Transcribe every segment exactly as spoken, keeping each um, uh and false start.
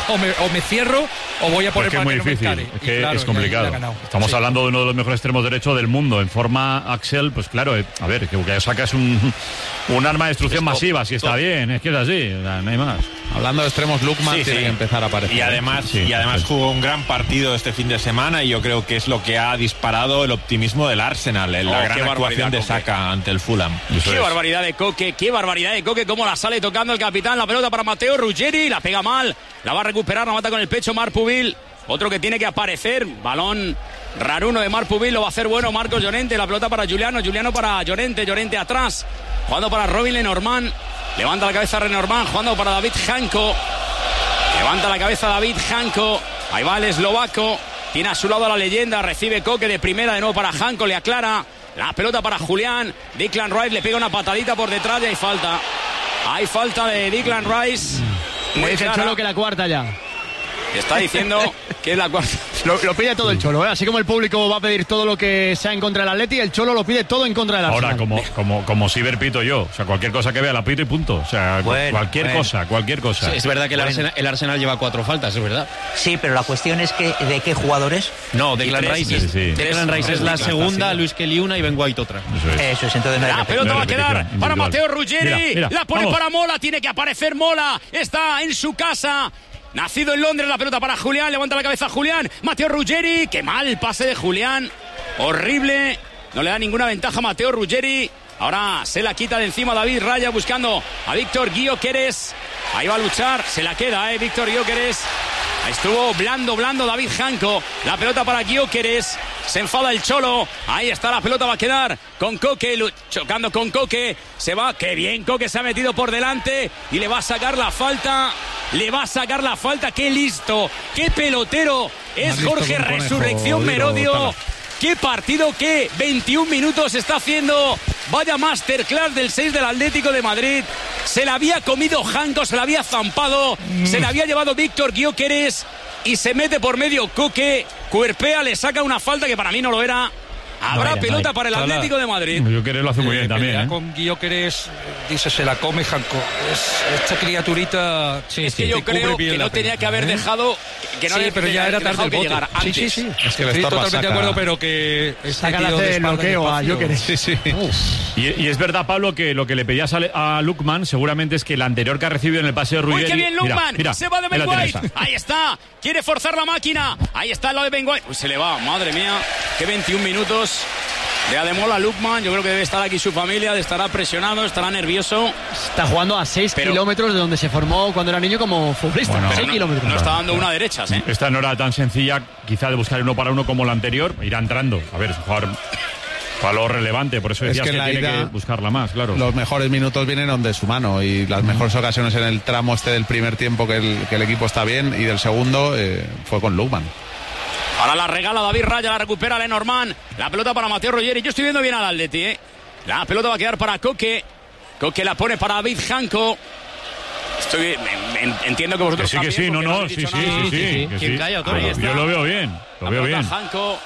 o me, o me cierro o voy a poner pues para que es muy que no difícil, me encare. es que Claro, es complicado. Estamos sí. hablando de uno de los mejores extremos derechos del mundo. En forma Axel, pues claro, eh, a ver, que, que sacas un, un arma de destrucción Stop, masiva, si está stop. bien, es que es así, o sea, no hay más. Hablando de extremos, Lukman Sí, tiene sí. que empezar a aparecer. Y además, Sí, y además sí. jugó un gran partido este fin de semana y yo creo que es lo que ha disparado el optimismo del Arsenal en la Oh, gran qué actuación de barbaridad, Saka ante el Fulham. Eso Qué es. barbaridad de Coque, qué barbaridad de Coque, cómo la sale tocando el capitán, la pelota para Matteo Ruggeri, la pega mal, la va a recuperar, la mata con el pecho Marpuvil, otro que tiene que aparecer, balón raruno de Marpuvil, lo va a hacer bueno Marcos Llorente, la pelota para Juliano, Juliano para Llorente, Llorente atrás, jugando para Robin Lenormand, levanta la cabeza Lenormand, jugando para David Janko, levanta la cabeza David Janko, ahí va el eslovaco, tiene a su lado a la leyenda, recibe Coque de primera de nuevo para Janko, le aclara. La pelota para Julián. Declan Rice le pega una patadita por detrás y hay falta. Hay falta de Declan Rice. Me dice el clara. Cholo que la cuarta ya. Está diciendo que es la cuarta. Lo, lo pide todo el Cholo, ¿eh? Así como el público va a pedir todo lo que sea en contra del Atleti, el Cholo lo pide todo en contra del Arsenal. Ahora, como, como, como Ciber pito yo, o sea, cualquier cosa que vea la pito y punto. O sea, Bueno, cualquier bueno. cosa, cualquier cosa. Sí, es verdad que el, Bueno. Arsenal, el Arsenal lleva cuatro faltas, es verdad. Sí, pero la cuestión es que ¿de qué jugadores? No, Declan tres, Rice, sí, es, sí. Declan Rice es la segunda, Luis Kelly una y Ben White otra. Eso es. Eso es, entonces no hay La repetición. pelota va a repetición, quedar para individual. Matteo Ruggeri. Mira, mira, la pone vamos. para Mola. Tiene que aparecer Mola. Está en su casa. Nacido en Londres, la pelota para Julián. Levanta la cabeza Julián. Matteo Ruggeri. Qué mal pase de Julián. Horrible. No le da ninguna ventaja a Matteo Ruggeri. Ahora se la quita de encima David Raya buscando a Víctor Gyökeres. Ahí va a luchar. Se la queda, eh, Víctor Gyökeres. Ahí estuvo blando, blando David Janko. La pelota para Gyökeres. Se enfada el Cholo. Ahí está la pelota, va a quedar con Coque, lu- chocando con Coque. Se va, qué bien, Coque se ha metido por delante y le va a sacar la falta. Le va a sacar la falta, qué listo, qué pelotero es Más listo Jorge que un conejo, Resurrección digo, Merodio. Tala. Qué partido, qué veintiún minutos está haciendo. Vaya masterclass del seis del Atlético de Madrid. Se la había comido Janko, se la había zampado, Mm. se la había llevado Víctor Gyökeres y se mete por medio Coque, cuerpea, le saca una falta que para mí no lo era. Habrá No era, no pelota era. para el Tala. Atlético de Madrid. Yo creo que lo hace muy bien Eh, también, pelea ¿eh? con Gyökeres, dice, se la come Janko. Es, esta criaturita Sí, Es que sí. yo te cubre creo bien que la no tenía pena, que haber ¿eh? dejado que no sí, había pero ya era tarde dejado el que bote. llegara Sí, antes. sí, sí. Es que le Estoy estorba totalmente de Saka. acuerdo, pero que este Saca tío la hace de el espalda y bloqueo a espacio. Gyökeres. Sí, sí. Y, y es verdad, Pablo, que lo que le pedías a, a Lukman seguramente es que el anterior que ha recibido en el paseo de Uy, Ruggeri... qué bien Mira, Lukman. mira, Se va de ahí Ben la tienes. White. Ahí está. Quiere forzar la máquina. Ahí está el lado de Ben White. Uy, se le va. Madre mía. Qué veintiún minutos. De Ademola Lukman. Yo creo que debe estar aquí su familia. Estará presionado. Estará nervioso. Está jugando a seis Pero- kilómetros de donde se formó cuando era niño como futbolista. Bueno, seis No, kilómetros. no está dando una derechas, ¿eh? Esta no era tan sencilla, quizá, de buscar uno para uno como la anterior. Irá entrando. A ver, es un jugador valor relevante. Por eso Es decías que que, en la tiene ida que buscarla más, claro. Los mejores minutos vienen de su mano y las mejores ocasiones en el tramo este del primer tiempo que el, que el equipo está bien y del segundo eh, fue con Lukman. Ahora la regala David Raya, la recupera Lenormand. La pelota para Matteo Ruggeri. Yo estoy viendo bien al Atleti, ¿eh? La pelota va a quedar para Coque. Coque la pone para David Janko. Estoy, en- en- entiendo que Que vosotros sí, que también, sí, no, porque no, habéis sí, dicho sí, nada. sí, sí, que ¿Quién sí. calla, Tony? Yo- Ahí está. Yo lo veo bien, lo La veo pelota bien. Janko.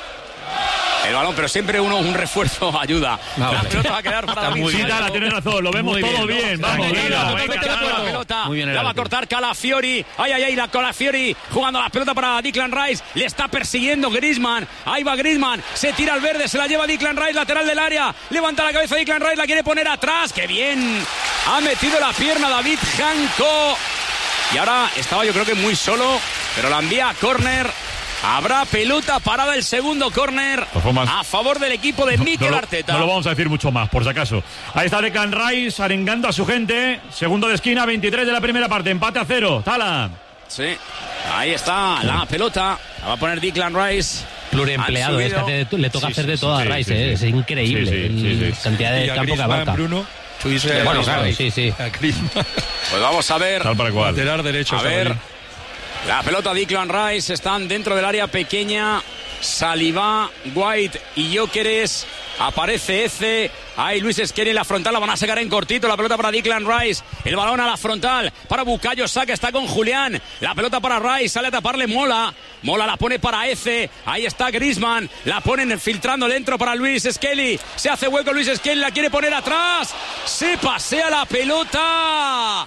El balón, pero siempre uno un refuerzo ayuda. No, la vale. pelota va a quedar para David Sí, Janko. Tala, tienes razón, lo vemos Muy todo bien, bien. ¿no? Vamos, Tranquilo, venga, Totalmente venga, de acuerdo. Tala. La pelota Muy bien el la va a árbitro. cortar Calafiori. Ay, ay, ay, la Calafiori jugando la pelota para Declan Rice. Le está persiguiendo Griezmann. Ahí va Griezmann. Se tira al verde, se la lleva Declan Rice, lateral del área. Levanta la cabeza Declan Rice, la quiere poner atrás. ¡Qué bien! Ha metido la pierna David Janko. Y ahora estaba yo creo que muy solo, pero la envía a córner. Habrá pelota parada el segundo córner a favor del equipo de Mikel No lo- Arteta. No lo vamos a decir mucho más, por si acaso. Ahí está Declan Rice arengando a su gente. Segundo de esquina, veintitrés de la primera parte. Empate a cero. Tala. Sí, ahí está la pelota. La va a poner Declan Rice. Pluriempleado, Han es que subido. hace- le toca Sí, hacer sí, de sí, todo a sí, Rice, sí, eh, sí. es increíble Sí, sí, sí, la sí. cantidad de Y a campo que Griezmann, abarca. Bruno. Tú dices, Bueno, bueno, claro, sabes. sí, sí. A Griezmann. Pues vamos a ver. Tal para cual. Lateral derecho. A ver. Samuel. La pelota Declan Rice. Están dentro del área pequeña. Saliba, White y Gyökeres. Aparece Eze. Ahí Luis Skelly en la frontal. La van a sacar en cortito. La pelota para Declan Rice. El balón a la frontal. Para Bukayo Saka. Está con Julián. La pelota para Rice. Sale a taparle Mola. Mola la pone para Eze. Ahí está Griezmann. La ponen filtrando dentro para Luis Skelly. Se hace hueco Luis Skelly. La quiere poner atrás. Se pasea la pelota.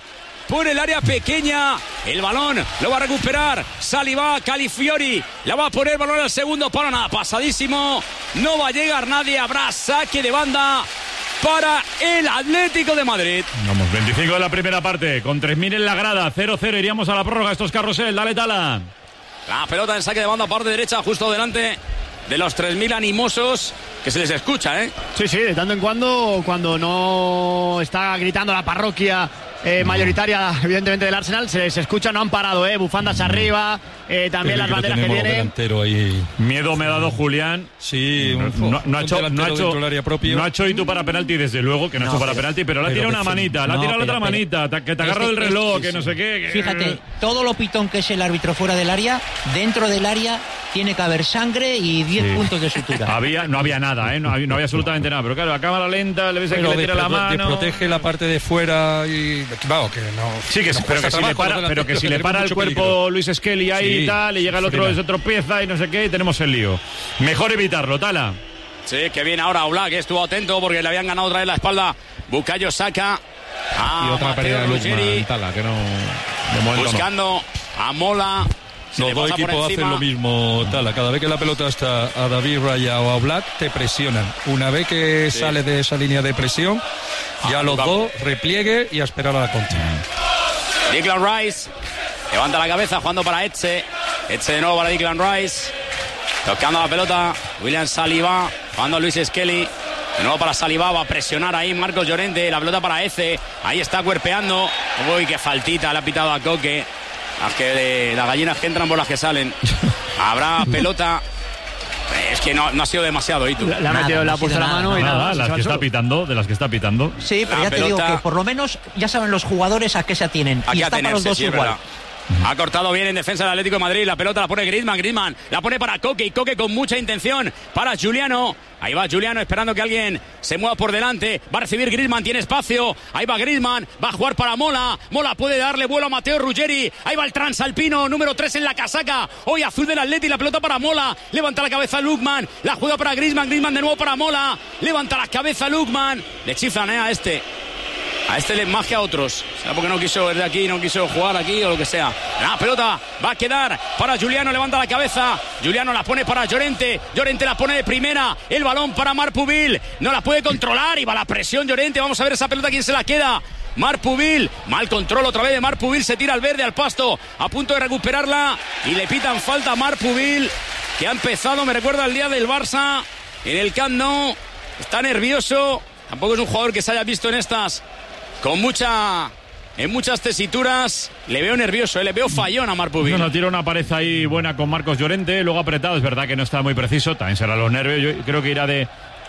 por el área pequeña. El balón lo va a recuperar Saliba, Califiori. La va a poner el balón al segundo palo. Nada, pasadísimo. No va a llegar nadie. Habrá saque de banda para el Atlético de Madrid. Vamos, veinticinco de la primera parte, con tres mil en la grada, cero cero, iríamos a la prórroga. Esto es Carrusel, dale Tala. La pelota en saque de banda, parte derecha, justo delante de los tres mil animosos, que se les escucha, ¿eh? Sí, sí, de tanto en cuando, cuando no está gritando la parroquia eh, mayoritaria, evidentemente, del Arsenal, se, se escucha, no han parado, ¿eh? Bufandas arriba, eh, también las banderas que vienen. Ahí. Miedo me ha dado Julián. Sí, no, un, no, no, ha hecho, no, ha hecho, no ha hecho y tú para penalti, desde luego, que no, no ha hecho para penalti, pero le ha tirado una manita, le ha tirado la otra manita, que te agarra del reloj, que no sé qué. Que... Fíjate, todo lo pitón que es el árbitro fuera del área, dentro del área tiene que haber sangre y diez sí. puntos de sutura. Había, no había nada, ¿eh? no, había, no había absolutamente nada, pero claro, a cámara lenta le ves que le tira la mano. Te protege la parte de fuera y... Claro, que no... Sí, que, no pero, que si le para, pero que si le para el cuerpo peligro. Luis Skelly ahí sí, y tal, le llega el otro, se tropieza y no sé qué, y tenemos el lío. Mejor evitarlo, Tala. Sí, que viene ahora Oblak, que estuvo atento porque le habían ganado otra vez la espalda. Bukayo Saka. Ah, y otra pérdida de Lukman, Tala, que no... De buscando no. a Mola. Los dos equipos hacen lo mismo, Tala. Cada vez que la pelota está a David Raya o a Oblak, te presionan. Una vez que sí. sale de esa línea de presión, ya ah, los vamos. dos repliegue y a esperar a la contra. Declan Rice levanta la cabeza jugando para Etze. Etze de nuevo para Declan Rice. Tocando la pelota William Saliba, jugando Luis Skelly. De nuevo para Saliba, va a presionar ahí Marcos Llorente. La pelota para Etze. Ahí está cuerpeando. Uy, qué faltita le ha pitado a Coque. Las que de, las gallinas que entran por las que salen. Habrá pelota. Es que no, no ha sido demasiado, ¿y tú? Le ha metido, le ha puesto la mano y nada. Las que está pitando, de las que está pitando. Sí, pero ya te digo que por lo menos ya saben los jugadores a qué se atienen. Y está para los dos igual. Ha cortado bien en defensa del Atlético de Madrid. La pelota la pone Griezmann. Griezmann la pone para Coque. Y Coque con mucha intención para Juliano. Ahí va Juliano esperando que alguien se mueva por delante. Va a recibir Griezmann. Tiene espacio. Ahí va Griezmann. Va a jugar para Mola. Mola puede darle vuelo a Matteo Ruggeri. Ahí va el transalpino. Número tres en la casaca. Hoy azul del Atleti. La pelota para Mola. Levanta la cabeza Lukman. La juega para Griezmann. Griezmann de nuevo para Mola. Levanta la cabeza Lukman. Le chiflan eh, a este. A este le más que a otros. Será porque no quiso ver de aquí, no quiso jugar aquí o lo que sea. La pelota va a quedar para Juliano. Levanta la cabeza. Juliano la pone para Llorente. Llorente la pone de primera. El balón para Marpubil. No la puede controlar. Y va la presión Llorente. Vamos a ver esa pelota quién se la queda. Marpubil. Mal control otra vez de Marpubil. Se tira al verde, al pasto. A punto de recuperarla. Y le pitan falta a Marpubil, que ha empezado, me recuerda al día del Barça en el Camp Nou. Está nervioso. Tampoco es un jugador que se haya visto en estas con mucha, en muchas tesituras. Le veo nervioso, ¿eh? Le veo fallón a Marpubil. No, no, tira una pared ahí buena con Marcos Llorente, luego apretado, es verdad que no está muy preciso, también será los nervios. Yo creo que irá de,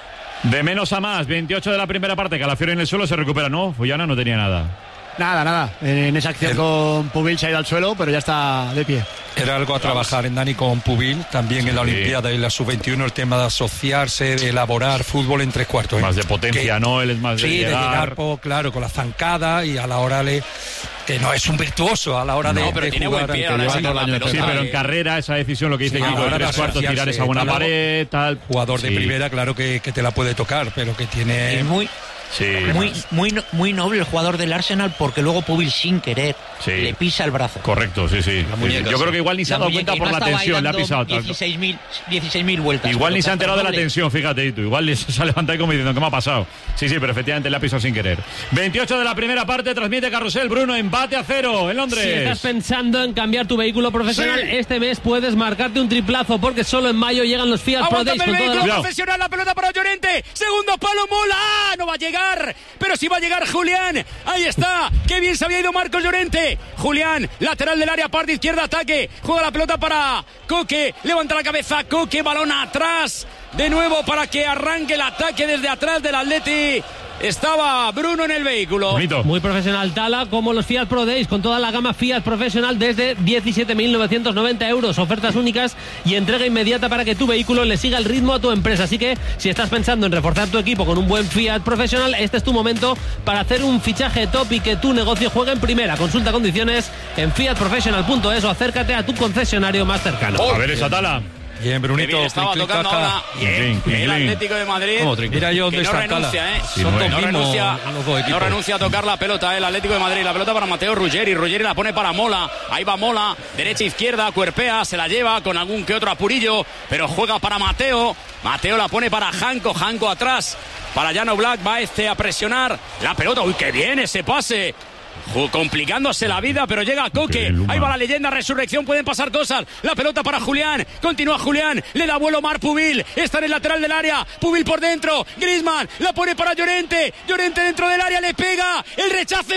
de menos a más. veintiocho de la primera parte, Calafiori en el suelo, se recupera, ¿no? Fullana no tenía nada. Nada, nada. En esa acción el... con Pubil se ha ido al suelo, pero ya está de pie. Era algo a trabajar en Dani con Pubil, también sí. en la Olimpiada y la sub veintiuno, el tema de asociarse, de elaborar fútbol en tres cuartos. ¿eh? Más de potencia, que, ¿no? Él es más sí, de llegar. de llegar, po, claro, con la zancada y a la hora le... Que no es un virtuoso a la hora no, de, pero de tiene jugar. Buen pie, ahora el año sí, pero en carrera esa decisión, lo que dice sí, Kiko, en tres cuartos, tirar esa buena tal, pared, tal. Jugador de sí. primera, claro que, que te la puede tocar, pero que tiene... Es muy... Sí, muy, muy, muy noble el jugador del Arsenal, porque luego Pubil sin querer sí. le pisa el brazo. Correcto, sí, sí. Muñeca, Yo sí. creo que igual ni se ha dado cuenta por no la tensión, le ha pisado. dieciséis mil vueltas. Igual ni se ha enterado de la tensión, fíjate tú. Igual se ha levantado como diciendo, ¿qué me ha pasado? Sí, sí, pero efectivamente le ha pisado sin querer. veintiocho de la primera parte, transmite Carrusel, Bruno, empate a cero en Londres. Si estás pensando en cambiar tu vehículo profesional, sí. este mes puedes marcarte un triplazo, porque solo en mayo llegan los Fiat Pro Days. Con el vehículo toda la... profesional, la pelota para Llorente. Segundo palo, Mola. ¡Ah! No va a llegar, pero sí va a llegar Julián. Ahí está. Qué bien se había ido Marcos Llorente. Julián, lateral del área, parte izquierda, ataque. Juega la pelota para Coque. Levanta la cabeza Coque, balón atrás. De nuevo para que arranque el ataque desde atrás del Atleti. Estaba Bruno en el vehículo. Bonito. Muy profesional, Tala, como los Fiat Pro Days, con toda la gama Fiat profesional desde diecisiete mil novecientos noventa euros. Ofertas únicas y entrega inmediata para que tu vehículo le siga el ritmo a tu empresa. Así que si estás pensando en reforzar tu equipo con un buen Fiat profesional, este es tu momento para hacer un fichaje top y que tu negocio juegue en primera. Consulta condiciones en fiat professional punto es o acércate a tu concesionario más cercano. Oh, a ver esa Tala. Bien, Brunito. Que bien estaba clic, tocando clic, ahora. clic. Bien, Clic, clic, el clic. Atlético de Madrid. ¿Cómo, Clic? Mira yo que dónde no está Cala. renuncia, ¿eh? Sí, Son nueve. dos No mismos renuncia, los dos no equipos. renuncia a tocar la pelota, ¿eh? El Atlético de Madrid. La pelota para Mateo Ruggeri. Ruggeri la pone para Mola. Ahí va Mola. Derecha, izquierda, cuerpea, se la lleva con algún que otro apurillo, pero juega para Mateo. Mateo la pone para Janko. Janko atrás. Para Jan Oblak. Va este a presionar la pelota. Uy, qué bien ese pase. Ju- complicándose la vida, pero llega Coque. bien, Luma. Ahí va la leyenda, resurrección, pueden pasar cosas. La pelota para Julián, continúa Julián, le da vuelo Mar Pubil, está en el lateral del área, Pubil por dentro, Griezmann la pone para Llorente, Llorente dentro del área, le pega, el rechace,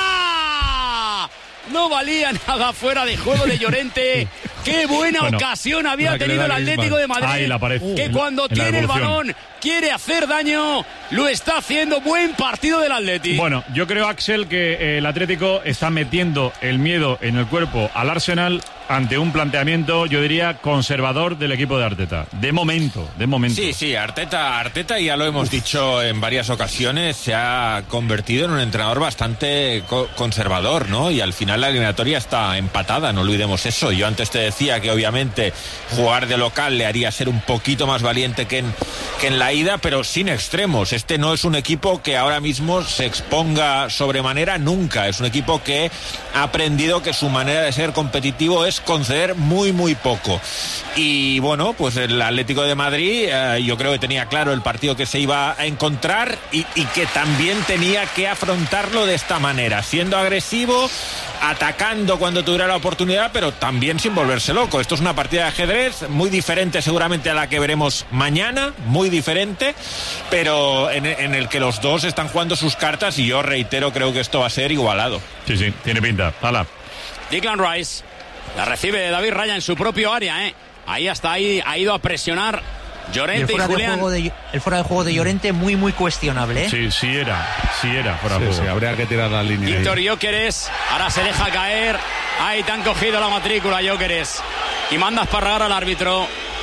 Mola. No valía nada fuera de juego de Llorente. Qué buena Bueno, ocasión había la que le tenido el da Atlético de Madrid. Ahí la aparece. Que En- cuando en la tiene el evolución. balón quiere hacer daño, lo está haciendo. Buen partido del Atlético. Bueno, yo creo, Axel, que eh, el Atlético está metiendo el miedo en el cuerpo al Arsenal ante un planteamiento, yo diría, conservador del equipo de Arteta. De momento, de momento. Sí, sí, Arteta, Arteta, ya lo hemos dicho en varias ocasiones, se ha convertido en un entrenador bastante co- conservador, ¿no? Y al final la eliminatoria está empatada, no olvidemos eso. Yo antes te decía que obviamente jugar de local le haría ser un poquito más valiente que en, que en la ida, pero sin extremos. Este no es un equipo que ahora mismo se exponga sobremanera nunca. Es un equipo que ha aprendido que su manera de ser competitivo es conceder muy, muy poco. Y bueno, pues el Atlético de Madrid, eh, yo creo que tenía claro el partido que se iba a encontrar y, y que también tenía que afrontarlo de esta manera, siendo agresivo, atacando cuando tuviera la oportunidad, pero también sin volverse loco. Esto es una partida de ajedrez muy diferente seguramente a la que veremos mañana, muy diferente, pero en, en el que los dos están jugando sus cartas y yo reitero, creo que esto va a ser igualado. Sí, sí, tiene pinta. Hala. Declan Rice la recibe David Raya en su propio área, ¿eh? Ahí hasta ahí ha ido a presionar Y el Llorente y, fuera, de Julián. juego de, el fuera de juego de Llorente muy, muy cuestionable, ¿eh? Sí, sí era, sí era. Fuera Sí, de sí, juego. habría que tirar la línea. ahí. Víctor Gyökeres, ahora se deja caer. Ahí te han cogido la matrícula, Gyökeres. Y manda a esparragar al árbitro.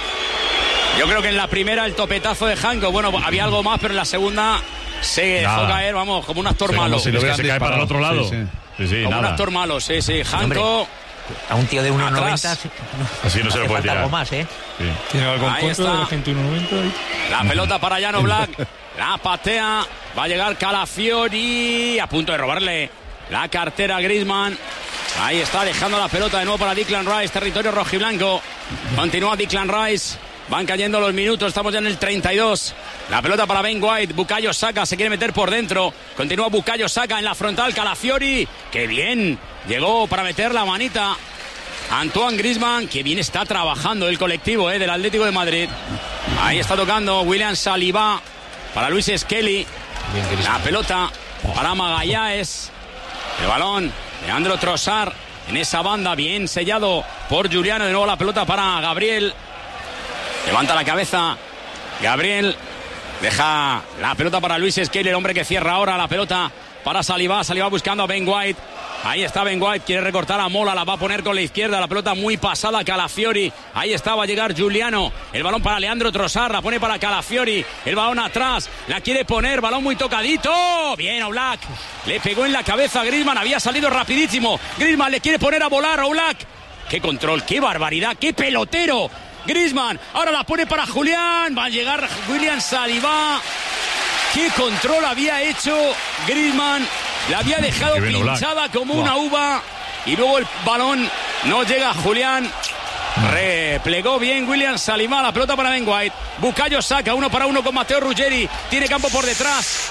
Yo creo que en la primera el topetazo de Janko, bueno, había algo más, pero en la segunda se dejó Nada. caer, vamos, como un actor Sí, malo. como si lo Es que hubieran se cae para el otro disparado. lado. Sí, sí. Sí, sí, Como un nada. actor malo, sí, sí. Janko. A un tío de uno noventa Atrás. Así no se lo hace puede falta tirar. algo más, ¿eh? Sí. ¿Tiene algo en Ahí contra está. de la gente uno noventa? La pelota para Jan Oblak. La patea. Va a llegar Calafiori. A punto de robarle la cartera a Griezmann. Ahí está dejando la pelota de nuevo para Declan Rice. Territorio rojiblanco. Continúa Declan Rice. Van cayendo los minutos. Estamos ya en el treinta y dos. La pelota para Ben White. Bukayo Saka se quiere meter por dentro. Continúa Bukayo Saka en la frontal. Calafiori. ¡Qué bien! Llegó para meter la manita. Antoine Griezmann, que bien está trabajando el colectivo eh, del Atlético de Madrid. Ahí está tocando William Saliba para Luis Skelly. La pelota para Magallanes. El balón de Leandro Trossard en esa banda, bien sellado por Juliano. De nuevo la pelota para Gabriel. Levanta la cabeza Gabriel. Deja la pelota para Luis Skelly, el hombre que cierra ahora. La pelota para Saliba. Saliba buscando a Ben White. Ahí está Ben White, quiere recortar a Mola, la va a poner con la izquierda, la pelota muy pasada a Calafiori. Ahí está, va a llegar Juliano, el balón para Leandro Trossard, la pone para Calafiori, el balón atrás, la quiere poner, balón muy tocadito. Bien, Oblak, le pegó en la cabeza a Griezmann, había salido rapidísimo. Griezmann le quiere poner a volar a Oblak. Qué control, qué barbaridad, qué pelotero. Griezmann, ahora la pone para Julián, va a llegar William Saliba. Qué control había hecho Griezmann. La había dejado Qué bien, pinchada Oblak. como Wow. una uva. Y luego el balón no llega a Julián. Replegó bien William Saliba. La pelota para Ben White. Bukayo Saka, uno para uno con Mateo Ruggeri. Tiene campo por detrás.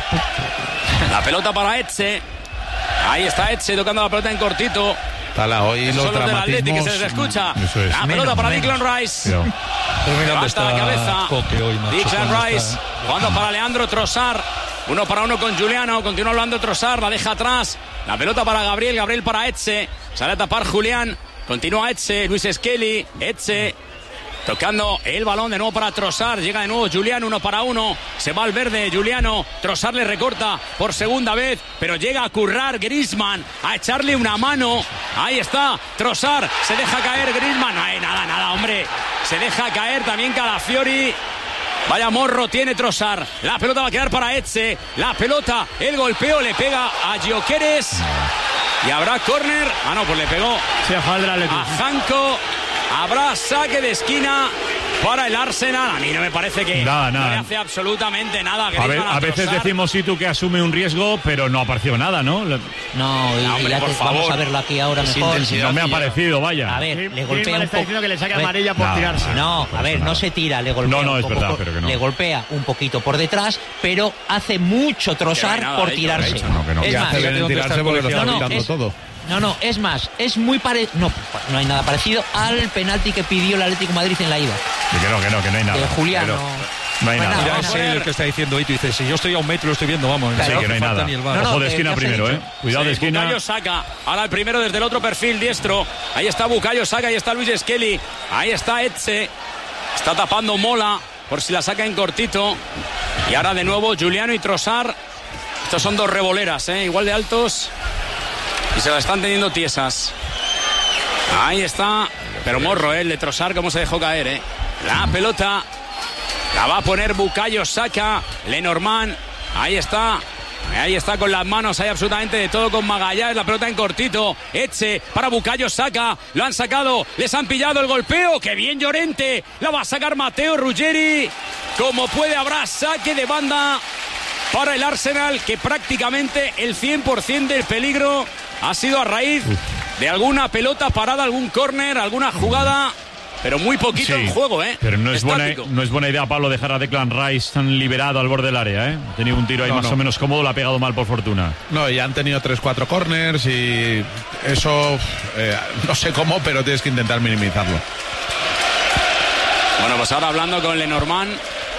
La pelota para Etxe. Ahí está Etxe tocando la pelota en cortito. Tala, hoy los Son los del Atleti que dramatismos. se les escucha. Eso es. La Menos, pelota para menos. Declan Rice. Cuidado. Pero mira dónde Levanta la está cabeza. Coque hoy, macho, Declan cuando Rice. está- Jugando para Leandro Trossard. Uno para uno con Juliano. Continúa hablando Trossard. La deja atrás. La pelota para Gabriel. Gabriel para Etxe. Sale a tapar Julián. Continúa Etxe. Luis Skelly. Etxe. Tocando el balón de nuevo para Trossard. Llega de nuevo Juliano, uno para uno. Se va al verde Juliano. Trossard le recorta por segunda vez. Pero llega a currar Griezmann. A echarle una mano. Ahí está Trossard. Se deja caer Griezmann. No hay nada, nada, hombre. Se deja caer también Calafiori. Vaya morro tiene Trossard. La pelota va a quedar para Etxe. La pelota, el golpeo le pega a Gyökeres. Y habrá córner. Ah, no, pues le pegó Sí, a favor del Atlético. a Janko. Habrá saque de esquina para el Arsenal. A mí no me parece que nada, no nada. le hace absolutamente nada. A, ver, a veces decimos sí tú que asume un riesgo, pero no ha aparecido nada, ¿no? No, y, no, hombre, ya por te, favor. vamos a verlo aquí ahora Es mejor. intensidad. No me ha parecido, vaya. A ver, le golpea Griezmann un está poco. diciendo que le saque A ver, amarilla por no, tirarse. No, a ver, no se tira, le golpea No, no, un es poco verdad, por- pero que no. le golpea un poquito por detrás, pero hace mucho trozar Que no hay nada por de ello, tirarse. de hecho, no, que no. Es Y más, hace bien en tirarse porque lo no, está no, quitando es- todo. No, no, es más, es muy parecido. No, no hay nada parecido al penalti que pidió el Atlético de Madrid en la ida. Sí, que no, que no, que no hay nada. De Julián, Que no. no. No hay Pues nada. nada, Mira, vamos es a él ver. el que está diciendo Ito. Dice, si yo estoy a un metro, lo estoy viendo, vamos. Claro. Sí, que no hay falta nada. ni el VAR. No, no, Ojo de que- esquina que os he primero, dicho. ¿eh? Cuidado de Sí, esquina. Bukayo Saka, ahora el primero desde el otro perfil diestro. Ahí está Bukayo Saka, ahí está Luis Skelly, ahí está Etze, está tapando Mola por si la saca en cortito. Y ahora de nuevo Giuliano y Trossard. Estos son dos revoleras, ¿eh? Igual de altos y se la están teniendo tiesas. Ahí está, pero morro, ¿eh? El de Trossard, cómo se dejó caer, ¿eh? La pelota la va a poner Bukayo Saka, Lenormand, ahí está. Ahí está con las manos, hay absolutamente de todo con Magallanes, la pelota en cortito, Etxe para Bukayo Saka, lo han sacado, les han pillado el golpeo, que bien Llorente, la va a sacar Matteo Ruggeri, como puede habrá saque de banda para el Arsenal, que prácticamente el cien por ciento del peligro ha sido a raíz de alguna pelota parada, algún córner, alguna jugada, pero muy poquito Sí, en juego, ¿eh? pero no es, buena, Estático. no es buena idea, Pablo, dejar a Declan Rice tan liberado al borde del área, ¿eh? Ha tenido un tiro ahí No, más no. o menos cómodo, lo ha pegado mal por fortuna. No, y han tenido tres cuatro corners y eso, eh, no sé cómo, pero tienes que intentar minimizarlo. Bueno, pues ahora hablando con Lenormand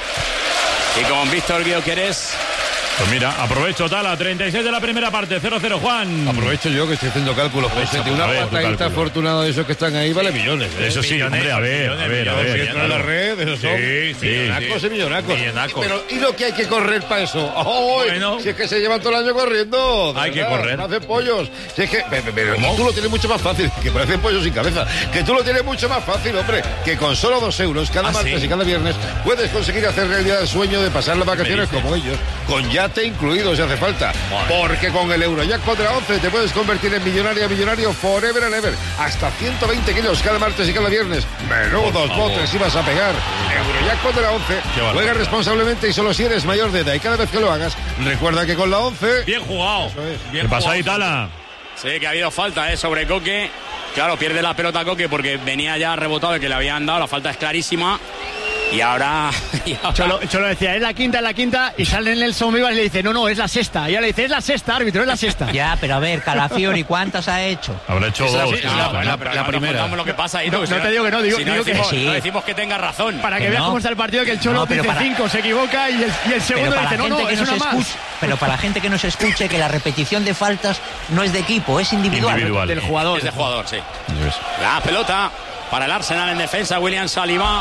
y con Víctor Gyökeres. Pues mira, aprovecho, Tala, treinta y seis de la primera parte, cero cero, Juan. Aprovecho yo que estoy haciendo cálculos, José. De una a ver, tu patadita cálculo. afortunada de esos que están ahí vale millones. ¿eh? Eso sí, hombre, a ver, a ver, a ver. Si entra en la red, esos son Sí, sí, millonacos sí. y millonacos. Millonacos. Pero ¿y lo que hay que correr para eso? ¡Oh, Bueno. si es que se llevan todo el año corriendo. de Hay que verdad, correr. No hacen pollos. Si es que, pero, pero tú lo tienes mucho más fácil, que parecen pollos sin cabeza. Que tú lo tienes mucho más fácil, hombre. Que con solo dos euros cada martes y cada viernes puedes conseguir hacer realidad el sueño de pasar las vacaciones como ellos, con yate incluido si hace falta. Porque con el Eurojackpot de la once te puedes convertir en millonaria, millonario forever and ever. Hasta ciento veinte kilos cada martes y cada viernes. Menudos botes ibas a pegar. Eurojackpot de la once. Juega responsablemente y solo si eres mayor de edad. Y cada vez que lo hagas, recuerda que con la once... Bien jugado. Eso es. ¿Qué pasa ahí, Tala? Sí, que ha habido falta, ¿eh? Sobre Coque. Claro, pierde la pelota Coque porque venía ya rebotado el que le habían dado. La falta es clarísima. Y ahora... y ahora- Cholo, Cholo decía, es la quinta, es la quinta, y sale en el Vivas y le dice, no, no, es la sexta. Y ahora le dice, es la sexta, árbitro, es la sexta. Ya, pero a ver, Calafiori, ¿cuántas ha hecho? Habrá hecho Es la- dos. es sí, la- bueno. la- Pero la no primera. contamos lo que pasa ahí. No, si no te digo que no, digo- si no digo que decimos, sí. no decimos que tenga razón. Para que Que veas no. cómo está el partido, que el Cholo No, pero dice para- cinco, se equivoca, y el, y el Pero segundo para, dice, la no, gente no, que es nos una más. escuche, pero para la gente que nos escuche, que la repetición de faltas no es de equipo, es individual. Individual. Del jugador. Es de jugador, sí. Eso es. La pelota para el Arsenal en defensa. William Saliba.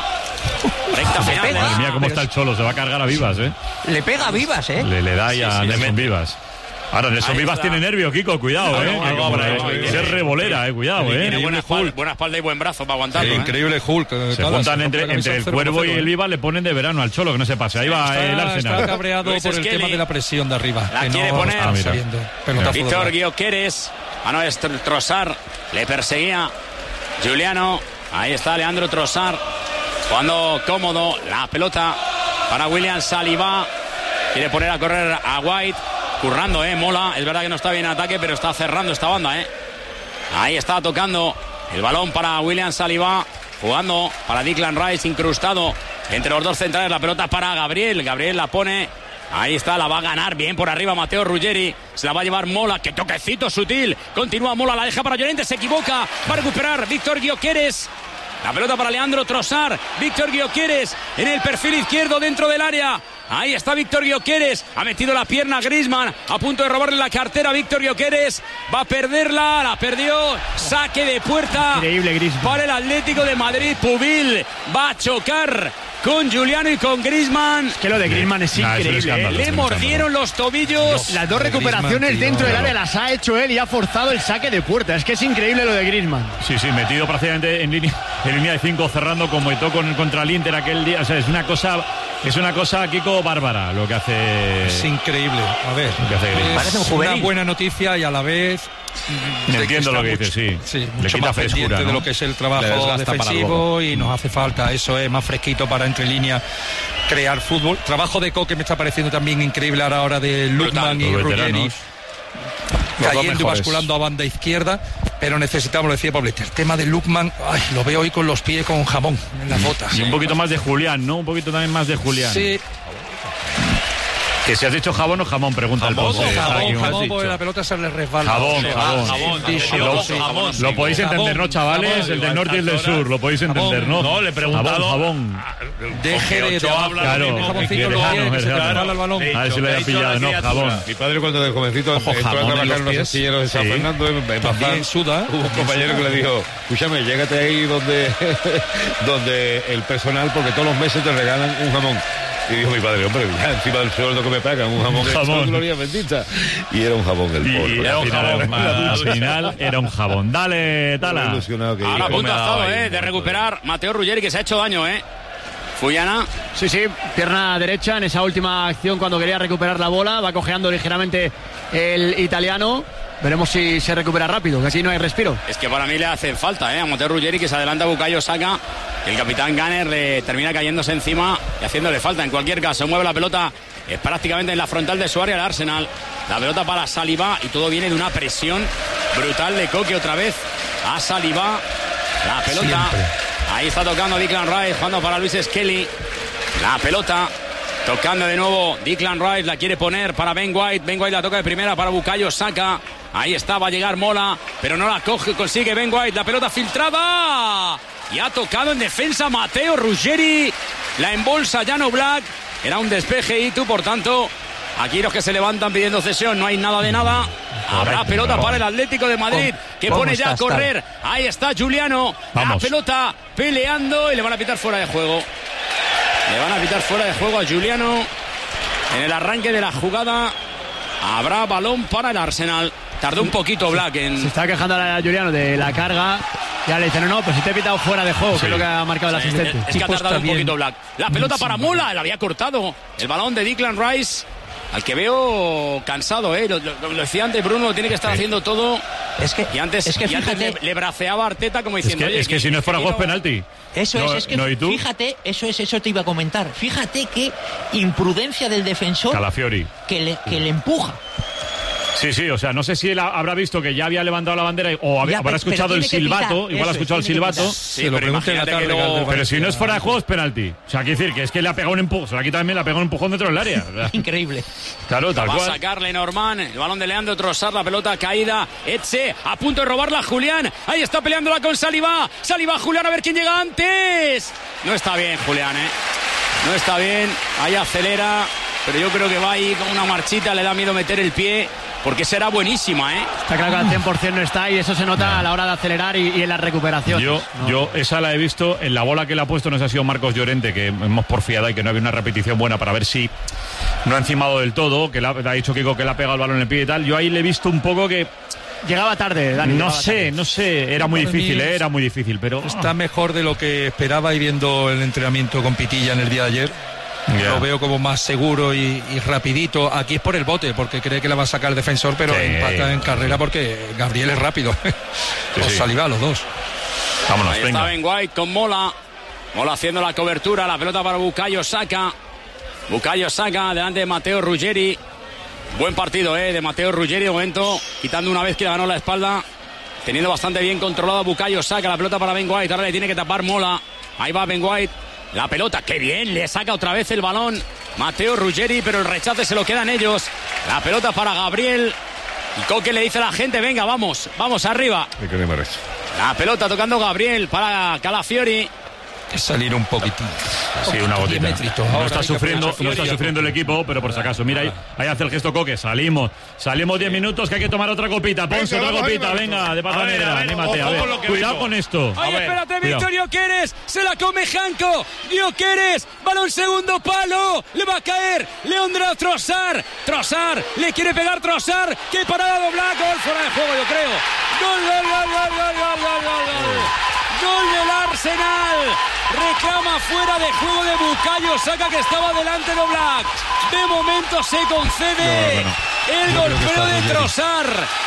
Recta final. pega. Madre mía, cómo pero está el Cholo, se va a cargar a Vivas, ¿eh? Le pega vivas, ¿eh? Le, le da ahí Sí, a sí, Nelson sí. Vivas. Ahora, Nelson Ahí Vivas está. tiene nervio, Kiko, cuidado, No, ¿eh? no, Que algo como habrá, la- algo habrá. ser revolera, eh, cuidado, Tiene ¿eh? buena espalda, buena espalda y buen brazo para aguantarlo. ¿eh? Increíble Hulk. eh, Se Tala, juntan rompe entre, la camisa entre el cero Cuervo y cero, el ¿eh? Viva, le ponen de verano al Cholo, que no se pase. Ahí va eh, el Está, está Arsenal. cabreado Luis por el Skelly. tema de la presión de arriba. La que quiere no poner. está Ah, mira. saliendo. Pelotazo de Víctor verdad. Gyökeres. Ah, no, es Tr- Trossard. Le perseguía Giuliano. Ahí está Leandro Trossard. Jugando cómodo. La pelota para William Saliba. Quiere poner a correr a White. Currando, eh, Mola. Es verdad que no está bien en ataque, pero está cerrando esta banda, eh. Ahí está tocando el balón para William Saliba. Jugando para Declan Rice, incrustado entre los dos centrales. La pelota para Gabriel. Gabriel la pone. Ahí está, la va a ganar bien por arriba Matteo Ruggeri. Se la va a llevar Mola. ¡Qué toquecito sutil! Continúa Mola, la deja para Llorente. Se equivoca. Va a recuperar Víctor Gyökeres. La pelota para Leandro Trossard. Víctor Gyökeres en el perfil izquierdo dentro del área. Ahí está Víctor Gyökeres. Ha metido la pierna Griezmann. A punto de robarle la cartera a Víctor Gyökeres. Va a perderla. La perdió. Saque de puerta. Increíble, Griezmann. Para el Atlético de Madrid. Pubil va a chocar con Giuliano y con Griezmann. Que lo de Griezmann es Nah, es un increíble, escándalo. ¿eh? Le mordieron los tobillos. Las dos recuperaciones Griezmann, tío, dentro del claro. área las ha hecho él y ha forzado el saque de puerta. Es que es increíble lo de Griezmann. Sí, sí, metido prácticamente en línea, en línea de cinco, cerrando como Eto'o con, contra el Inter aquel día. O sea, es una cosa, es una cosa, Kiko, bárbara lo que hace. Es increíble. A ver, Lo que hace Griezmann. Parece un es juvenil. una buena noticia y a la vez Entiendo lo que dices, sí. Sí, Le mucho quita más pendiente frescura, ¿no? de lo que es el Le trabajo desgasta para defensivo luego. y nos hace falta, eso es, más fresquito para entre líneas crear fútbol. Trabajo de Coque me está pareciendo también increíble a la hora de Lukman y Los Ruggeri veteranos. cayendo y mejores. basculando a banda izquierda, pero necesitamos, lo decía Pablete, el tema de Lukman, ay, lo veo hoy con los pies con jamón en las botas. Y un poquito más de Julián, ¿no? Un poquito también más de Julián. Sí, Que si has dicho jabón o jamón, pregunta el Ponce. jamón, Aquí me has jamón, dicho. porque la pelota se le resbala. Jabón, Se jabón. va, Jabón, dicho, Lo, sí. lo podéis entender, ¿no, chavales? Jabón, El del norte y el del sur, lo podéis entender, ¿no? No, le he preguntado. Jabón, Deje de Ochoa habla hablar, claro, el jaboncito es que lo lejano, tiene, que es se le lejano. resbala el balón. A ver si lo haya He dicho pillado, la ¿no? criatura. Jabón. Mi padre cuando de jovencito entró a jamón en trabajar los en los pies. astilleros de San Sí. Fernando, en, en También Bazán. suda. Hubo un compañero que le dijo, escúchame, llégate ahí donde, donde el personal, porque todos los meses te regalan un jamón. Y dijo mi padre, hombre, ya encima del sueldo que me pagan, un jamón, Un de jamón. esto, gloria bendita. Y era un jamón el Y, pobre. y al, final, al final era un jabón. Dale, Estaba Tala. ilusionado que Ahora a iba. punto ha estado, eh, de recuperar Mateo Ruggeri, que se ha hecho daño, eh. Fuyana. Sí, sí, pierna derecha en esa última acción cuando quería recuperar la bola. Va cojeando ligeramente el italiano. Veremos si se recupera rápido, que aquí no hay respiro. Es que para mí le hace falta, ¿eh? A Mateo Ruggeri, que se adelanta a Bukayo Saka. El capitán Gunner le termina cayéndose encima y haciéndole falta. En cualquier caso, mueve la pelota eh, prácticamente en la frontal de su área el Arsenal. La pelota para Saliba y todo viene de una presión brutal de Coque otra vez a Saliba. La pelota. Siempre. Ahí está tocando Declan Rice, jugando para Luis Skelly. La pelota. Tocando de nuevo Declan Rice, la quiere poner para Ben White. Ben White la toca de primera para Bukayo Saka. Ahí está, va a llegar Mola, pero no la coge, consigue Ben White. La pelota filtrada. Y ha tocado en defensa Mateo Ruggeri. La embolsa Jan Oblak. Era un despeje y tú, por tanto, aquí los que se levantan pidiendo cesión, no hay nada de nada. Habrá pelota para el Atlético de Madrid, que ¿Cómo pone ya a está, correr. Ahí está Juliano. La Vamos. pelota peleando y le van a pitar fuera de juego. Le van a pitar fuera de juego a Juliano. En el arranque de la jugada habrá balón para el Arsenal. Tardó un poquito Black Se en... está quejando a Juliano de la carga. Ya le dicen, no, no, pues si te he pitado fuera de juego, que es lo que ha marcado el asistente. Es que ha Tipo tardado está un bien. poquito Black. La pelota para Mola, la había cortado. El balón de Declan Rice, al que veo cansado, ¿eh? Lo, lo- lo decía antes Bruno, tiene que estar haciendo todo. Es que, Y antes, es que y antes fíjate, le, le braceaba a Arteta como Es diciendo... que, "Oye, es que si no fuera juego es penalti. eso No, es, es que no, ¿y tú? fíjate, eso es, eso te iba a comentar. Fíjate qué imprudencia del defensor Calafiori. que le, que le empuja. Sí, sí, o sea, no sé si él habrá visto que ya había levantado la bandera y- o había- Ya, habrá pero escuchado el tiene que silbato, pitar, igual ha eso es, escuchado el tiene que silbato. pitar. Sí, Se lo pero pregunte en la imagínate tarde. que luego- Galder Pero si no Valencia. es fuera de juego es penalti. O sea, quiere decir que es que le ha pegado un empujón, o sea, aquí también le ha pegado un empujón dentro del área. Increíble. Claro, tal Va a cual. sacarle Norman, el balón de Leandro Trossard, la pelota caída, Etxe a punto de robarla Julián, ahí está peleándola con Saliba, Saliba Julián a ver quién llega antes. No está bien Julián, eh. No está bien, ahí acelera, pero yo creo que va ahí con una marchita, le da miedo meter el pie, porque será buenísima, eh. Está claro que al cien por ciento no está y eso se nota a la hora de acelerar y, y en la recuperación. Yo, No. yo esa la he visto en la bola que le ha puesto, no sé si ha sido Marcos Llorente, que hemos porfiado y que no había una repetición buena para ver si no ha encimado del todo, que le ha, le ha dicho Kiko que le ha pegado el balón en el pie y tal. Yo ahí le he visto un poco que, Llegaba tarde, Dani. no llegaba sé, tarde. no sé, era muy Para mí difícil, eh, era muy difícil, pero... Está mejor de lo que esperaba y viendo el entrenamiento con Pitilla en el día de ayer. Ya. Lo veo como más seguro y, y rapidito. Aquí es por el bote, porque cree que la va a sacar el defensor, pero Sí. empata en carrera porque Gabriel es rápido. o sí. Saliba, los dos. Vámonos, Ahí venga. está Ben White con Mola. Mola haciendo la cobertura, la pelota para Bukayo Saka. Bukayo Saka delante de Mateo Ruggeri. Buen partido, eh, de Mateo Ruggeri de momento, quitando una vez que le ganó la espalda, teniendo bastante bien controlado a Bukayo Saka, la pelota para Ben White, ahora le tiene que tapar Mola. Ahí va Ben White, la pelota, qué bien, le saca otra vez el balón Mateo Ruggeri, pero el rechace se lo quedan ellos. La pelota para Gabriel. Y Coque le dice a la gente, venga, vamos, vamos arriba. Me quedé más recho. La pelota tocando Gabriel para Calafiori. Que salir un poquitín. Sí, una Diez gotita. metritos. No Ahora está hay que sufriendo, aprovechar no está Fiori. sufriendo el equipo, pero por si acaso, mira ahí, ahí hace el gesto Coque, salimos, salimos diez minutos que hay que tomar otra copita, Ponce, Venga, otra vamos, copita, ahí, venga, de pata A ver, negra, a ver, anímate, a ojo ver, con lo que cuidado vengo. con esto. Ay, ver, espérate, cuidado. Victorio Queres, se la come Janko, Dio Queres, balón segundo palo, le va a caer Leandro Trossard, Trossard, le quiere pegar Trossard, qué parada dobla, gol fuera de juego yo creo, gol, gol, gol, gol, gol, gol, gol, gol, gol. Gol del Arsenal, reclama fuera de juego de Bukayo Saka que estaba delante de Oblak, de momento se concede Yo, bueno, el yo creo que golpeo está de Ruggeri. Trossard,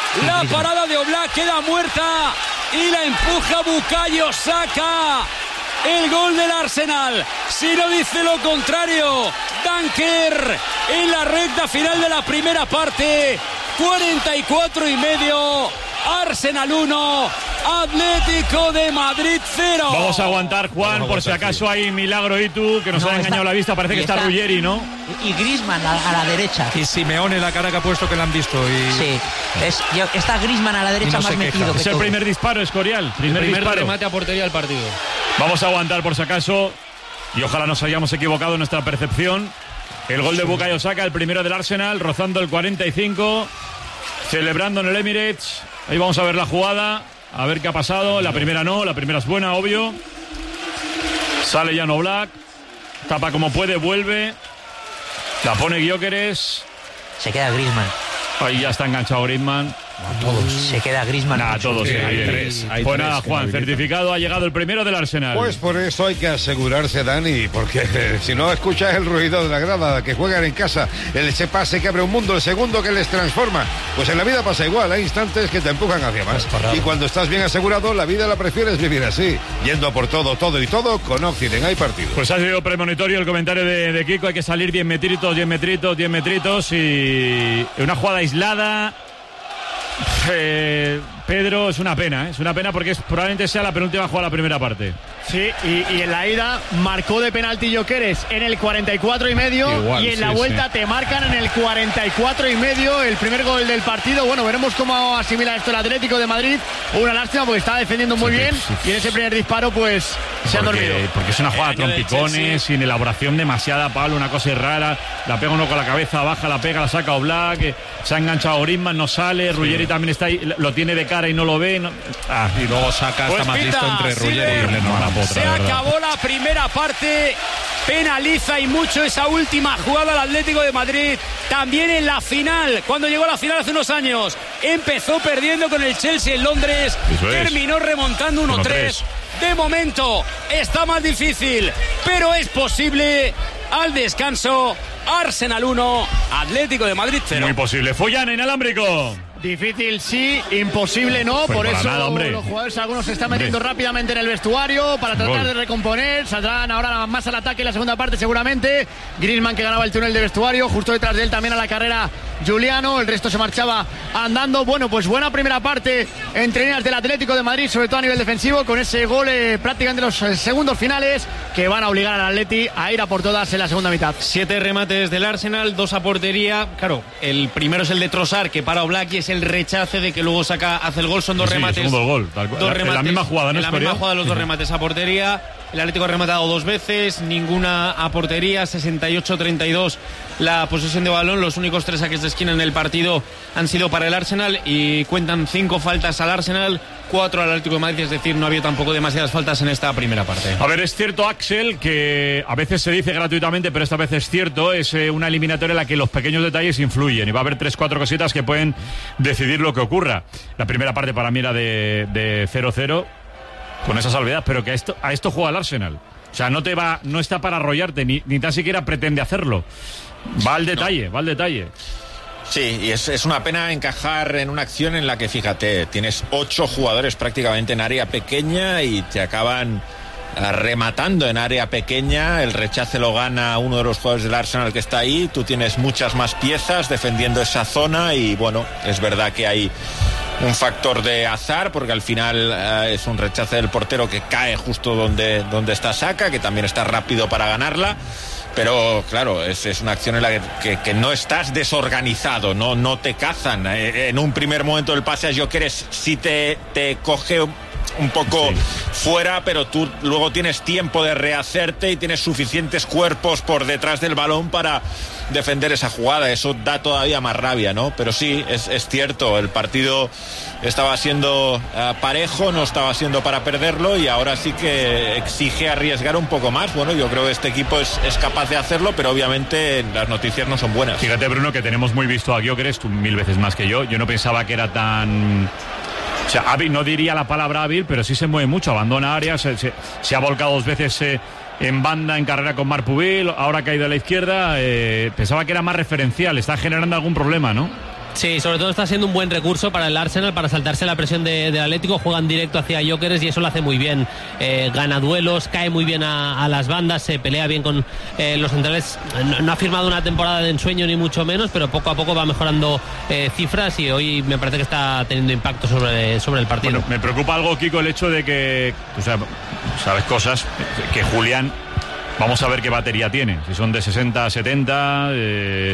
La parada de Oblak queda muerta y la empuja Bukayo Saka. El gol del Arsenal. Si no dice lo contrario, Dunker en la recta final de la primera parte. cuarenta y cuatro y medio. Arsenal uno, Atlético de Madrid cero. Vamos a aguantar, Juan, por si acaso hay milagro y tú, que nos No, ha engañado está- la vista. Parece que está, está- Ruggeri, ¿no? Y Griezmann a, a la derecha. Y Simeone, la cara que ha puesto, que la han visto. Y... Sí, es, yo- está Griezmann a la derecha no más se queja. metido que Es el todo. primer disparo, Escorial. Primer, Primer disparo. remate a portería del partido. Vamos a aguantar por si acaso. Y ojalá nos hayamos equivocado en nuestra percepción. El gol de Bukayo Saka, el primero del Arsenal, rozando el cuarenta y cinco. Celebrando en el Emirates. Ahí vamos a ver la jugada. A ver qué ha pasado. La primera no, la primera es buena, obvio. Sale Jan Oblak. Tapa como puede, vuelve. La pone Gyökeres. Se queda Griezmann. Ahí ya está enganchado Griezmann. Se queda Griezmann. Nada, todos. Sí, sí, hay bien. tres, hay Pues tres nada, que Juan, habilitan. certificado. Ha llegado el primero del Arsenal. Pues por eso hay que asegurarse, Dani, porque si no escuchas el ruido de la grada, que juegan en casa, el ese pase que abre un mundo, el segundo que les transforma. Pues en la vida pasa igual, hay instantes que te empujan hacia más. Y cuando estás bien asegurado, la vida la prefieres vivir así, yendo a por todo, todo y todo con Occident. Hay partido. Pues ha sido premonitorio el comentario de, de Kiko. Hay que salir diez metritos, diez metritos, diez metritos. Y una jugada aislada. Eh, Pedro, es una pena, ¿eh? Es una pena porque es, probablemente sea la penúltima jugada de la primera parte. Sí, y, y en la ida marcó de penalti Gyökeres en el cuarenta y cuatro y medio. Igual, y en sí, la vuelta sí. te marcan en el cuarenta y cuatro y medio el primer gol del partido. Bueno, veremos cómo asimila esto el Atlético de Madrid. Una lástima porque estaba defendiendo muy bien y en ese primer disparo pues se han dormido. Porque, porque es una jugada El año del trompicones, Chelsea. sin elaboración demasiada, Pablo, una cosa rara. La pega uno con la cabeza, baja, la pega, la saca Oblak. eh, Se ha enganchado Griezmann, no sale. Ruggeri también está ahí, lo tiene de cara y no lo ve. no- Ah, Y luego Saka Pues está más pita, listo entre Ruggeri y Silver. Leno. Se acabó la primera parte. Penaliza y mucho esa última jugada al Atlético de Madrid. También en la final, cuando llegó a la final hace unos años, empezó perdiendo con el Chelsea en Londres. Eso es. Terminó remontando uno tres. De momento está más difícil, pero es posible. Al descanso, Arsenal uno, Atlético de Madrid cero. Muy posible. Follan inalámbrico. Difícil sí, imposible no, Pues por para eso nada, hombre. los jugadores algunos se están metiendo rápidamente en el vestuario para tratar Gol. de recomponer, saldrán ahora más al ataque en la segunda parte seguramente. Griezmann que ganaba el túnel de vestuario, justo detrás de él también a la carrera Juliano, el resto se marchaba andando. Bueno, pues buena primera parte entre líneas del Atlético de Madrid, sobre todo a nivel defensivo, con ese gol eh, prácticamente los eh, segundos finales que van a obligar al Atleti a ir a por todas en la segunda mitad. Siete remates del Arsenal, dos a portería. Claro, el primero es el de Trossard, que para Oblak, y es el rechace de que luego saca, hace el gol. Son dos Sí, remates. segundo gol, tal cual. Dos En la remates. misma jugada, ¿no, En la Escorial? misma jugada, los dos remates a portería. El Atlético ha rematado dos veces, ninguna a portería, sesenta y ocho treinta y dos la posesión de balón. Los únicos tres saques de esquina en el partido han sido para el Arsenal y cuentan cinco faltas al Arsenal, cuatro al Atlético de Madrid, es decir, no había tampoco demasiadas faltas en esta primera parte. A ver, es cierto, Axel, que a veces se dice gratuitamente, pero esta vez es cierto, es eh, una eliminatoria en la que los pequeños detalles influyen y va a haber tres, cuatro cositas que pueden decidir lo que ocurra. La primera parte para mí era de, de cero cero, con esa salvedad, pero que a esto, a esto juega el Arsenal. O sea, no te va, no está para arrollarte, ni, ni tan siquiera pretende hacerlo. Va al detalle, va al detalle. Sí, y es, es una pena encajar en una acción en la que, fíjate, tienes ocho jugadores prácticamente en área pequeña y te acaban eh, rematando en área pequeña. El rechace lo gana uno de los jugadores del Arsenal que está ahí. Tú tienes muchas más piezas defendiendo esa zona y, bueno, es verdad que hay un factor de azar porque al final eh, es un rechace del portero que cae justo donde, donde está Saka, que también está rápido para ganarla. Pero claro, es, es una acción en la que, que, que no estás desorganizado, no, no te cazan. Eh, en un primer momento el pase a Gyökeres sí te, te coge un poco sí. fuera, pero tú luego tienes tiempo de rehacerte y tienes suficientes cuerpos por detrás del balón para defender esa jugada. Eso da todavía más rabia, ¿no? Pero sí, es, es cierto, el partido estaba siendo uh, parejo, no estaba siendo para perderlo y ahora sí que exige arriesgar un poco más. Bueno, yo creo que este equipo es, es capaz de hacerlo, pero obviamente las noticias no son buenas. Fíjate, Bruno, que tenemos muy visto a Gyökeres, tú mil veces más que yo. Yo no pensaba que era tan... O sea, hábil, no diría la palabra hábil, pero sí se mueve mucho, abandona áreas, se, se, se ha volcado dos veces eh, en banda, en carrera con Marc Pubil, ahora ha caído a la izquierda. Eh, pensaba que era más referencial, está generando algún problema, ¿no? Sí, sobre todo está siendo un buen recurso para el Arsenal, para saltarse la presión de, del Atlético. Juegan directo hacia Gyökeres y eso lo hace muy bien. Eh, gana duelos, cae muy bien a, a las bandas, se pelea bien con eh, los centrales. No, no ha firmado una temporada de ensueño ni mucho menos, pero poco a poco va mejorando eh, cifras y hoy me parece que está teniendo impacto sobre, sobre el partido. Bueno, me preocupa algo, Kiko, el hecho de que, o sea, sabes cosas, que Julián, vamos a ver qué batería tiene, si son de sesenta a setenta, eh,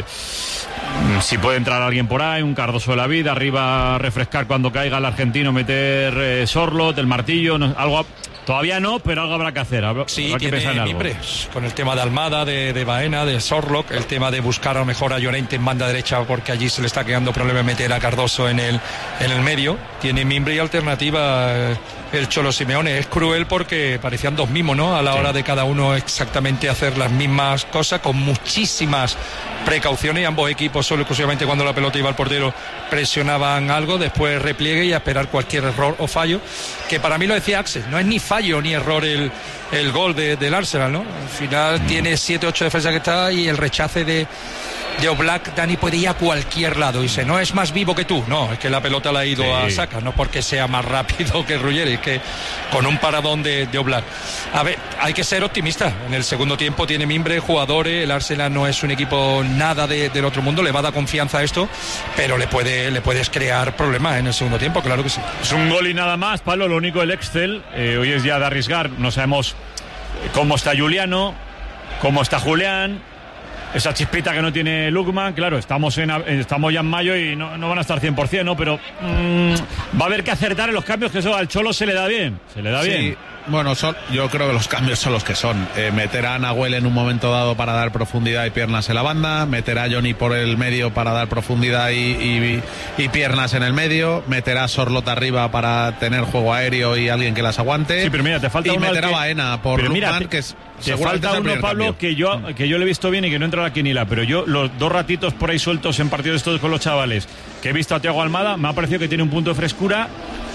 si puede entrar alguien por ahí, un Cardoso de la vida, arriba refrescar cuando caiga el argentino, meter eh, Sorlot, el martillo, no, algo... Todavía no, pero algo habrá que hacer. Habrá, sí, habrá que tiene pensar en algo. mimbres, con el tema de Almada, de, de Baena, de Sorlock, el tema de buscar a lo mejor a Llorente en banda derecha porque allí se le está quedando problema meter a Cardoso en el, en el medio. Tiene mimbre y alternativa eh, el Cholo Simeone. Es cruel porque parecían dos mismos, ¿no? A la sí. hora de cada uno exactamente hacer las mismas cosas con muchísimas precauciones, y ambos equipos solo exclusivamente cuando la pelota iba al portero presionaban algo, después repliegue y a esperar cualquier error o fallo, que para mí lo decía Axel, no es ni fallo ni error el, el gol de, del Arsenal, ¿no? Al final tiene siete ocho defensas que está y el rechace de de Oblak, Dani puede ir a cualquier lado, dice, no es más vivo que tú, no, es que la pelota la ha ido sí. a sacar, no porque sea más rápido que Ruggeri, es que con un paradón de, de Oblak. A ver, hay que ser optimista, en el segundo tiempo tiene mimbre, jugadores, el Arsenal no es un equipo nada de, del otro mundo, le va a dar confianza a esto, pero le puede le puedes crear problemas en el segundo tiempo, claro que sí. Es un gol y nada más, Pablo, lo único el Excel, eh, hoy es día de arriesgar, no sabemos cómo está Juliano, cómo está Julián, esa chispita que no tiene Lukman, claro, estamos en estamos ya en mayo y no, no van a estar cien por ciento, ¿no? Pero mmm, va a haber que acertar en los cambios, que eso al Cholo se le da bien, se le da sí. bien. Bueno, son, yo creo que los cambios son los que son. Eh, meter a Nahuel en un momento dado para dar profundidad y piernas en la banda, meter a Johnny por el medio para dar profundidad y, y, y piernas en el medio, meter a Sorlot arriba para tener juego aéreo y alguien que las aguante. Sí, pero mira, te falta y uno meter que... a Baena por Lukman, que es te falta uno, Pablo, que yo, que yo le he visto bien y que no entra a la quiniela, pero yo los dos ratitos por ahí sueltos en partidos estos con los chavales que he visto a Thiago Almada, me ha parecido que tiene un punto de frescura.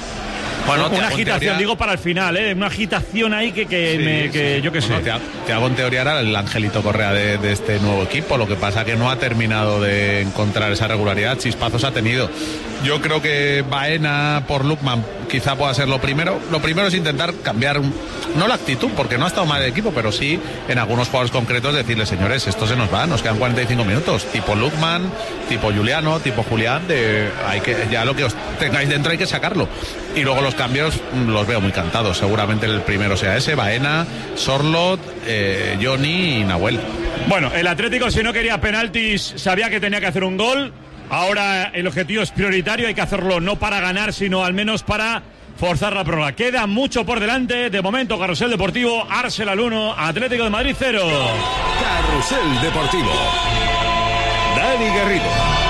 Bueno, una agitación, teoría... digo para el final, ¿eh? Una agitación ahí que, que, sí, me, que sí. yo qué bueno, sé. Te hago en teoría era el Angelito Correa de, de este nuevo equipo, lo que pasa que no ha terminado de encontrar esa regularidad, chispazos ha tenido. Yo creo que Baena por Lukman quizá pueda ser lo primero. Lo primero es intentar cambiar, no la actitud, porque no ha estado mal el equipo, pero sí en algunos jugadores concretos decirle, señores, esto se nos va, nos quedan cuarenta y cinco minutos, tipo Lukman, tipo Juliano, tipo Julián, de, hay que, ya lo que os tengáis dentro hay que sacarlo. Y luego los cambios los veo muy cantados, seguramente el primero sea ese, Baena, Sorlot, eh, Johnny y Nahuel. Bueno, el Atlético, si no quería penaltis, sabía que tenía que hacer un gol. Ahora el objetivo es prioritario, hay que hacerlo no para ganar, sino al menos para forzar la prórroga. Queda mucho por delante. De momento, Carrusel Deportivo, Arsenal uno, Atlético de Madrid cero. Carrusel Deportivo. Dani Garrido.